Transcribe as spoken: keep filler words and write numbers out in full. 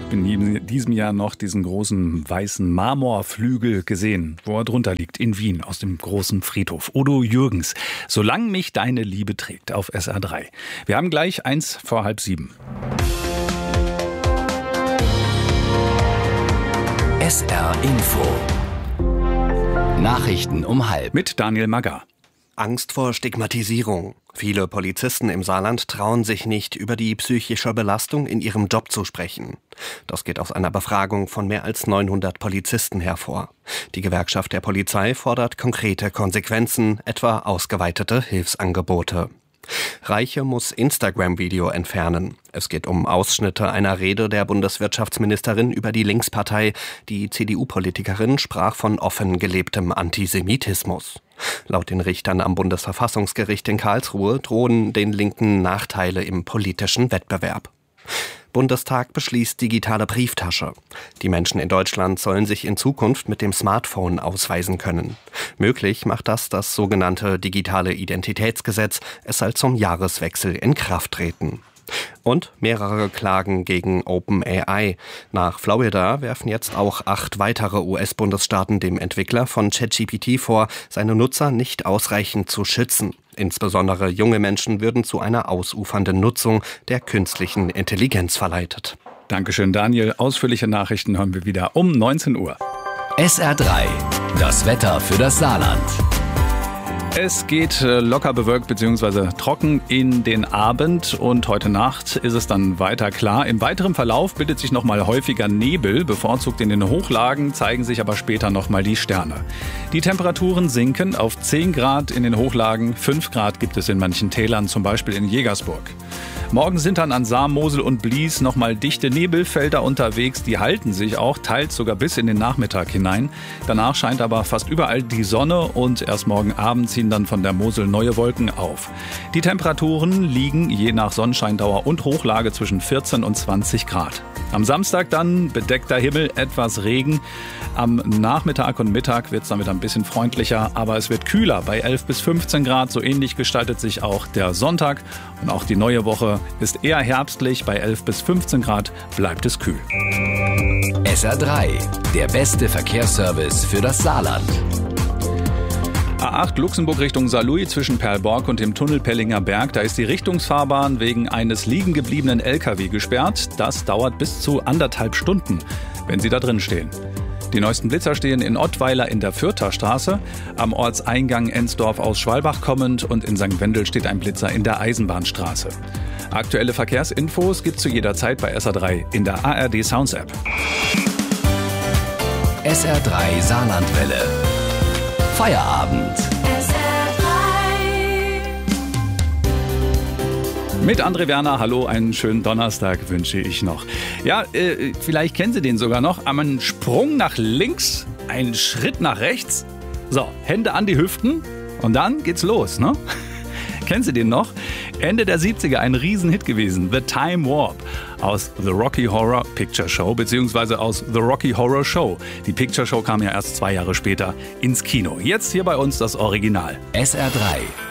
in diesem Jahr noch diesen großen weißen Marmorflügel gesehen, wo er drunter liegt, in Wien, aus dem großen Friedhof. Udo Jürgens, Solang mich deine Liebe trägt, auf S R drei. Wir haben gleich eins vor halb sieben. S R Info. Nachrichten um halb. Mit Daniel Magger. Angst vor Stigmatisierung. Viele Polizisten im Saarland trauen sich nicht, über die psychische Belastung in ihrem Job zu sprechen. Das geht aus einer Befragung von mehr als neunhundert Polizisten hervor. Die Gewerkschaft der Polizei fordert konkrete Konsequenzen, etwa ausgeweitete Hilfsangebote. Reiche muss Instagram-Video entfernen. Es geht um Ausschnitte einer Rede der Bundeswirtschaftsministerin über die Linkspartei. Die C D U-Politikerin sprach von offen gelebtem Antisemitismus. Laut den Richtern am Bundesverfassungsgericht in Karlsruhe drohen den Linken Nachteile im politischen Wettbewerb. Bundestag beschließt digitale Brieftasche. Die Menschen in Deutschland sollen sich in Zukunft mit dem Smartphone ausweisen können. Möglich macht das das sogenannte digitale Identitätsgesetz. Es soll zum Jahreswechsel in Kraft treten. Und mehrere Klagen gegen OpenAI. Nach Florida werfen jetzt auch acht weitere U S-Bundesstaaten dem Entwickler von ChatGPT vor, seine Nutzer nicht ausreichend zu schützen. Insbesondere junge Menschen würden zu einer ausufernden Nutzung der künstlichen Intelligenz verleitet. Dankeschön, Daniel. Ausführliche Nachrichten hören wir wieder um neunzehn Uhr. S R drei. Das Wetter für das Saarland. Es geht locker bewölkt bzw. trocken in den Abend und heute Nacht ist es dann weiter klar. Im weiteren Verlauf bildet sich nochmal häufiger Nebel, bevorzugt in den Hochlagen, zeigen sich aber später nochmal die Sterne. Die Temperaturen sinken auf zehn Grad in den Hochlagen, fünf Grad gibt es in manchen Tälern, zum Beispiel in Jägersburg. Morgen sind dann an Saar, Mosel und Blies nochmal dichte Nebelfelder unterwegs. Die halten sich auch, teils sogar bis in den Nachmittag hinein. Danach scheint aber fast überall die Sonne und erst morgen Abend ziehen dann von der Mosel neue Wolken auf. Die Temperaturen liegen je nach Sonnenscheindauer und Hochlage zwischen vierzehn und zwanzig Grad. Am Samstag dann bedeckter Himmel, etwas Regen. Am Nachmittag und Mittag wird es damit ein bisschen freundlicher, aber es wird kühler bei elf bis fünfzehn Grad. So ähnlich gestaltet sich auch der Sonntag und auch die neue Woche ist eher herbstlich. Bei elf bis fünfzehn Grad bleibt es kühl. S R drei, der beste Verkehrsservice für das Saarland. A acht Luxemburg Richtung Saarlouis zwischen Perlborg und dem Tunnel Pellinger Berg. Da ist die Richtungsfahrbahn wegen eines liegen gebliebenen L K W gesperrt. Das dauert bis zu anderthalb Stunden, wenn Sie da drin stehen. Die neuesten Blitzer stehen in Ottweiler in der Fürther Straße, am Ortseingang Ensdorf aus Schwalbach kommend und in Sankt Wendel steht ein Blitzer in der Eisenbahnstraße. Aktuelle Verkehrsinfos gibt's zu jeder Zeit bei S R drei in der A R D Sounds App. S R drei Saarlandwelle. Feierabend. Mit André Werner, hallo, einen schönen Donnerstag wünsche ich noch. Ja, äh, vielleicht kennen Sie den sogar noch. Einen Sprung nach links, einen Schritt nach rechts. So, Hände an die Hüften und dann geht's los, ne? Kennen Sie den noch? Ende der siebziger ein Riesenhit gewesen. The Time Warp aus The Rocky Horror Picture Show beziehungsweise aus The Rocky Horror Show. Die Picture Show kam ja erst zwei Jahre später ins Kino. Jetzt hier bei uns das Original. S R drei.